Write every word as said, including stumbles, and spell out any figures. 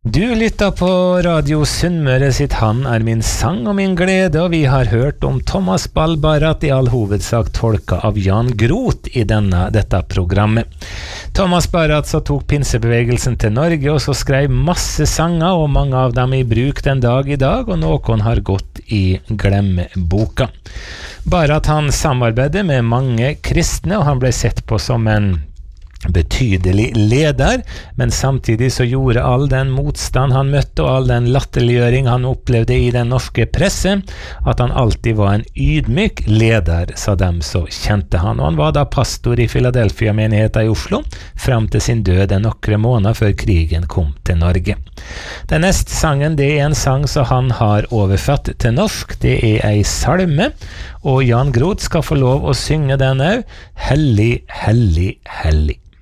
Du lytter på Radio Sunnmøre sitt Han er min sang og min glede, og vi har hørt om Thomas Ball-Barrat, i all hovedsak tolka av Jan Groth i denne, dette programmet. Thomas Barrat så tok pinsebevegelsen til Norge, og så skrev masse sanger, og mange av dem i bruk den dag i dag, og noen har gått i glemmeboka. Barrat han samarbeidet med mange kristne, og han ble sett på som en betydelig leder, men samtidig så gjorde all den motstand han møtte og all den latterliggjøring han opplevde i den norske presse, at han alltid var en ydmyk leder, sa dem så kjente han. Og han var da pastor i Philadelphia-menigheten i Oslo, frem til sin død en nokre måneder før krigen kom til Norge. Den neste sangen, det er en sang som han har overfatt til norsk. Det er ei salme, og Jan Groth skal få lov å synge den også. Hellig, hellig, hellig.